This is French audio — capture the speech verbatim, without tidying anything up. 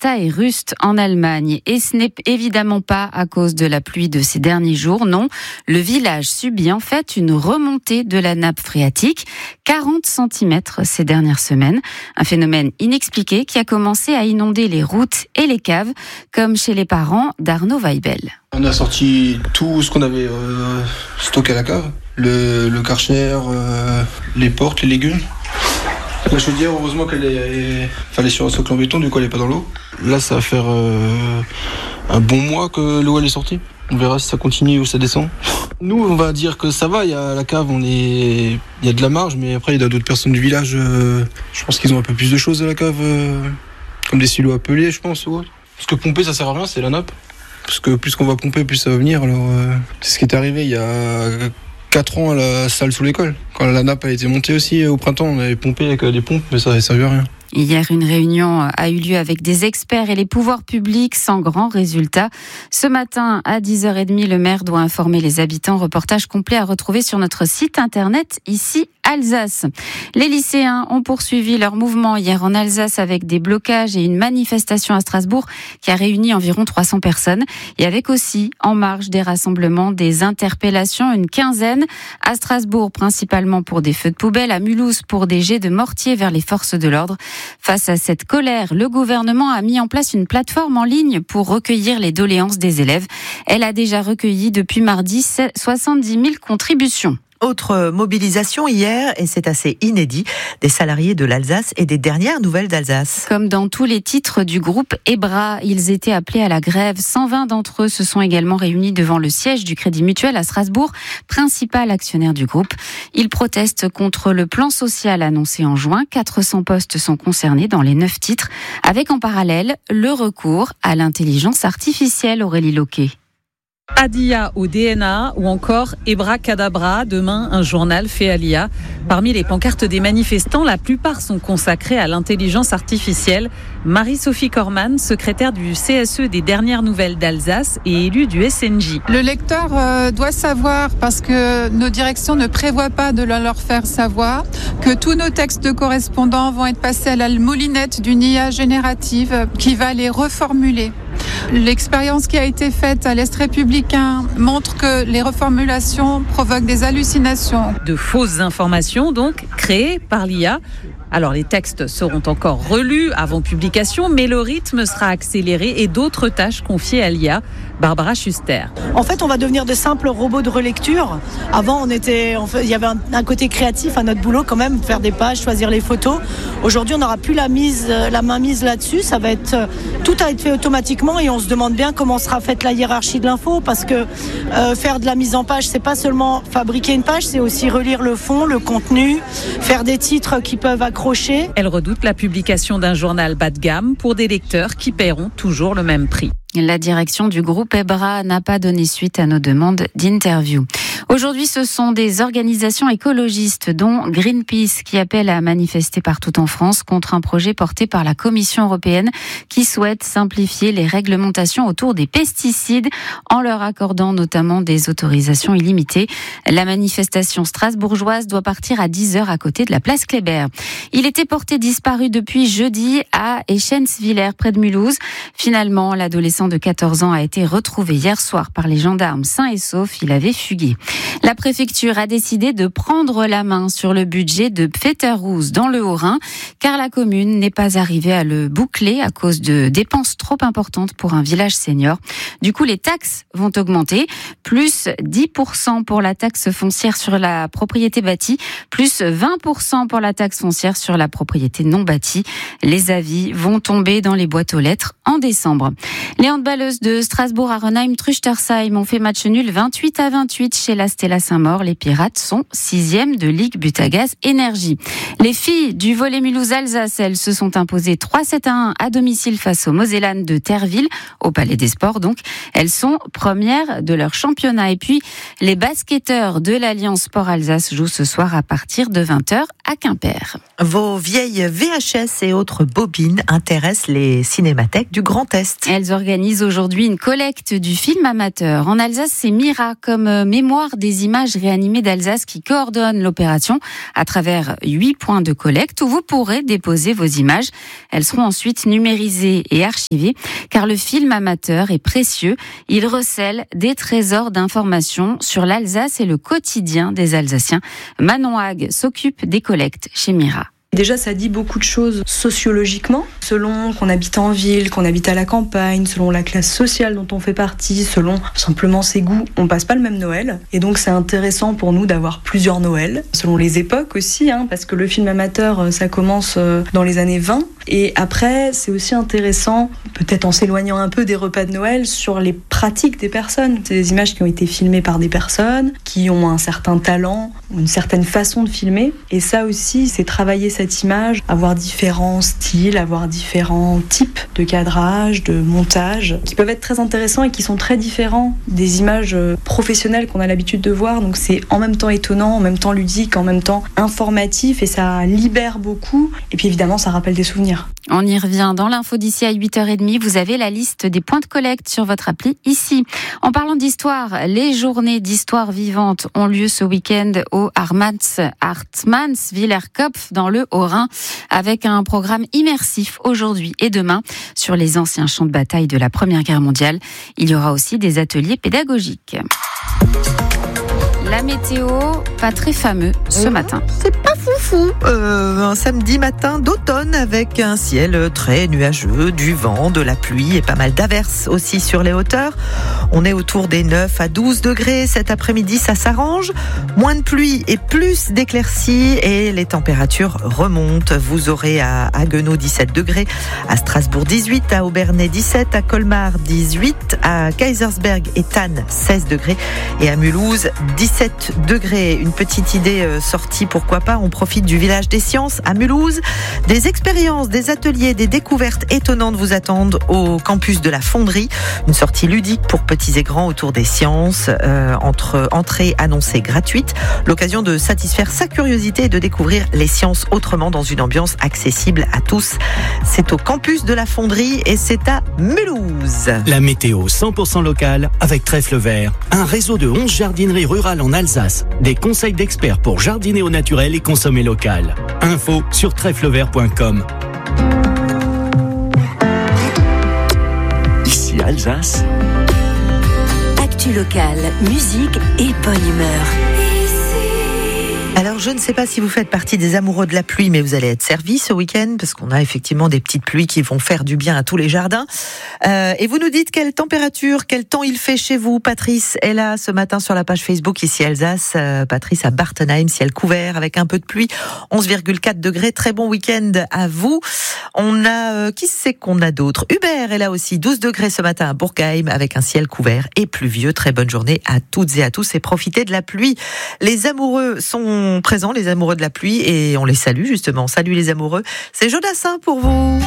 Alta et Rust en Allemagne. Et ce n'est évidemment pas à cause de la pluie de ces derniers jours, non. Le village subit en fait une remontée de la nappe phréatique, quarante centimètres ces dernières semaines. Un phénomène inexpliqué qui a commencé à inonder les routes et les caves, comme chez les parents d'Arnaud Weibel. On a sorti tout ce qu'on avait euh, stocké à la cave, le, le karcher, euh, les portes, les légumes. La chaudière, heureusement qu'elle est, fallait sur un socle en béton, du coup elle n'est pas dans l'eau. Là, ça va faire euh, un bon mois que l'eau elle est sortie. On verra si ça continue ou ça descend. Nous, on va dire que ça va. Il y a la cave, on est, il y a de la marge, mais après il y a d'autres personnes du village. Euh, je pense qu'ils ont un peu plus de choses à la cave, euh, comme des silos à peler, je pense. Ouais. Parce que pomper, ça sert à rien, c'est la nappe. Parce que plus qu'on va pomper, plus ça va venir. Alors, euh, c'est ce qui est arrivé il y a quatre ans à la salle sous l'école. Quand la nappe a été montée aussi au printemps, on avait pompé avec des pompes, mais ça n'avait servi à rien. Hier, une réunion a eu lieu avec des experts et les pouvoirs publics sans grand résultat. Ce matin, à dix heures trente, le maire doit informer les habitants. Reportage complet à retrouver sur notre site internet, ici Alsace. Les lycéens ont poursuivi leur mouvement hier en Alsace avec des blocages et une manifestation à Strasbourg qui a réuni environ trois cents personnes. Et avec aussi, en marge des rassemblements, des interpellations, une quinzaine. À Strasbourg, principalement pour des feux de poubelle. À Mulhouse, pour des jets de mortier vers les forces de l'ordre. Face à cette colère, le gouvernement a mis en place une plateforme en ligne pour recueillir les doléances des élèves. Elle a déjà recueilli depuis mardi soixante-dix mille contributions. Autre mobilisation hier, et c'est assez inédit, des salariés de l'Alsace et des dernières nouvelles d'Alsace. Comme dans tous les titres du groupe EBRA, ils étaient appelés à la grève. cent vingt d'entre eux se sont également réunis devant le siège du Crédit Mutuel à Strasbourg, principal actionnaire du groupe. Ils protestent contre le plan social annoncé en juin. quatre cents postes sont concernés dans les neuf titres, avec en parallèle le recours à l'intelligence artificielle, Aurélie Loquet. Adia au D N A ou encore Ebra Cadabra, demain un journal fait à l'I A. Parmi les pancartes des manifestants, la plupart sont consacrées à l'intelligence artificielle. Marie-Sophie Corman, secrétaire du C S E des dernières nouvelles d'Alsace et élue du S N J. Le lecteur euh, doit savoir, parce que nos directions ne prévoient pas de leur faire savoir, que tous nos textes correspondants vont être passés à la moulinette d'une I A générative qui va les reformuler. L'expérience qui a été faite à l'Est républicain montre que les reformulations provoquent des hallucinations. De fausses informations, donc, créées par l'I A. Alors, les textes seront encore relus avant publication, mais le rythme sera accéléré et d'autres tâches confiées à l'I A. Barbara Schuster. En fait, on va devenir de simples robots de relecture. Avant, on était, on fait, il y avait un, un côté créatif à notre boulot quand même, faire des pages, choisir les photos. Aujourd'hui, on n'aura plus la mise, la main mise là-dessus. Ça va être, tout a été fait automatiquement et on se demande bien comment sera faite la hiérarchie de l'info, parce que euh, faire de la mise en page, c'est pas seulement fabriquer une page, c'est aussi relire le fond, le contenu, faire des titres qui peuvent accrocher. Elle redoute la publication d'un journal bas de gamme pour des lecteurs qui paieront toujours le même prix. La direction du groupe EBRA n'a pas donné suite à nos demandes d'interview. Aujourd'hui, ce sont des organisations écologistes, dont Greenpeace, qui appellent à manifester partout en France contre un projet porté par la Commission européenne qui souhaite simplifier les réglementations autour des pesticides en leur accordant notamment des autorisations illimitées. La manifestation strasbourgeoise doit partir à dix heures à côté de la place Kléber. Il était porté disparu depuis jeudi à Eschentzwiller, près de Mulhouse. Finalement, l'adolescent de quatorze ans a été retrouvé hier soir par les gendarmes sain et sauf. Il avait fugué. La préfecture a décidé de prendre la main sur le budget de Pfetterhouse dans le Haut-Rhin, car la commune n'est pas arrivée à le boucler à cause de dépenses trop importantes pour un village senior. Du coup, les taxes vont augmenter, plus dix pour cent pour la taxe foncière sur la propriété bâtie, plus vingt pour cent pour la taxe foncière sur la propriété non bâtie. Les avis vont tomber dans les boîtes aux lettres en décembre. Les handballeuses de Strasbourg-Arenheim-Truchtersheim ont fait match nul vingt-huit à vingt-huit chez la Stella Saint-Maur. Les Pirates sont sixième de Ligue Butagaz Énergie. Les filles du volley Mulhouse-Alsace, elles se sont imposées trois sept à un à domicile face aux Mosellanes de Terreville, au Palais des Sports donc. Elles sont premières de leur championnat. Et puis, les basketteurs de l'Alliance Sport Alsace jouent ce soir à partir de vingt heures à Quimper. Vos vieilles V H S et autres bobines intéressent les cinémathèques du Grand Est. Elles organisent organise aujourd'hui une collecte du film amateur. En Alsace, c'est Mira, comme mémoire des images réanimées d'Alsace, qui coordonne l'opération à travers huit points de collecte où vous pourrez déposer vos images. Elles seront ensuite numérisées et archivées, car le film amateur est précieux. Il recèle des trésors d'informations sur l'Alsace et le quotidien des Alsaciens. Manon Hague s'occupe des collectes chez Mira. Déjà, ça dit beaucoup de choses sociologiquement, selon qu'on habite en ville, qu'on habite à la campagne, selon la classe sociale dont on fait partie, selon simplement ses goûts. On passe pas le même Noël, et donc c'est intéressant pour nous d'avoir plusieurs Noëls, selon les époques aussi, hein, parce que le film amateur, ça commence dans les années vingt, et après, c'est aussi intéressant, peut-être en s'éloignant un peu des repas de Noël, sur les pratiques des personnes. C'est des images qui ont été filmées par des personnes, qui ont un certain talent, une certaine façon de filmer, et ça aussi, c'est travailler cette image, avoir différents styles, avoir différents types de cadrage, de montage, qui peuvent être très intéressants et qui sont très différents des images professionnelles qu'on a l'habitude de voir. Donc c'est en même temps étonnant, en même temps ludique, en même temps informatif, et ça libère beaucoup. Et puis évidemment, ça rappelle des souvenirs. On y revient dans l'info d'ici à huit heures trente. Vous avez la liste des points de collecte sur votre appli ici. En parlant d'histoire, les journées d'histoire vivante ont lieu ce week-end au Hartmanns, Hartmannswillerkopf dans le Haut-Rhin, avec un programme immersif aujourd'hui et demain sur les anciens champs de bataille de la Première Guerre mondiale. Il y aura aussi des ateliers pédagogiques. La météo, pas très fameux ce matin. C'est pas foufou. Euh, un samedi matin d'automne avec un ciel très nuageux, du vent, de la pluie et pas mal d'averses aussi sur les hauteurs. On est autour des neuf à douze degrés. Cet après-midi, ça s'arrange. Moins de pluie et plus d'éclaircies et les températures remontent. Vous aurez à Haguenau dix-sept degrés, à Strasbourg dix-huit, à Obernai dix-sept, à Colmar dix-huit, à Kaisersberg et Thann seize degrés et à Mulhouse dix-sept degrés. Une petite idée sortie, pourquoi pas, on profite du village des sciences à Mulhouse. Des expériences, des ateliers, des découvertes étonnantes vous attendent au campus de la Fonderie. Une sortie ludique pour petits et grands autour des sciences, euh, entre entrée annoncée gratuite. L'occasion de satisfaire sa curiosité et de découvrir les sciences autrement dans une ambiance accessible à tous. C'est au campus de la Fonderie et c'est à Mulhouse. La météo cent pour cent locale avec Trèfle Vert, un réseau de onze jardineries rurales en Alsace. Des conseils d'experts pour jardiner au naturel et consommer local. Info sur trèfle vert point com. Ici Alsace. Actu locale, musique et bonne humeur. Alors, je ne sais pas si vous faites partie des amoureux de la pluie, mais vous allez être servis ce week-end, parce qu'on a effectivement des petites pluies qui vont faire du bien à tous les jardins. Euh, et vous nous dites quelle température, quel temps il fait chez vous. Patrice est là ce matin sur la page Facebook, ici Alsace. Euh, Patrice à Bartenheim, ciel couvert, avec un peu de pluie, onze virgule quatre degrés. Très bon week-end à vous. On a, euh, qui c'est qu'on a d'autres? Hubert est là aussi, douze degrés ce matin à Bourgheim, avec un ciel couvert et pluvieux. Très bonne journée à toutes et à tous et profitez de la pluie. Les amoureux sont présents, les amoureux de la pluie, et on les salue justement. Salut les amoureux, c'est Jodassin pour vous.